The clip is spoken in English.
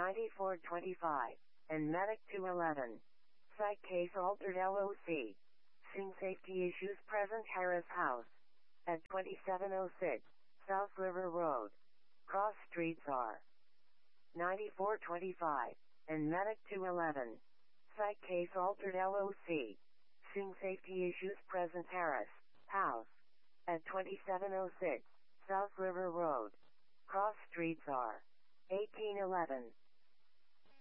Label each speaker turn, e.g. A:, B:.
A: 9425, and Medic 211. Site case altered LOC. Seeing safety issues present Harris House. At 2706, South River Road. Cross streets are 9425, and Medic 211. Site case altered LOC. Seeing safety issues present Harris House. At 2706, South River Road. Cross streets are 1811.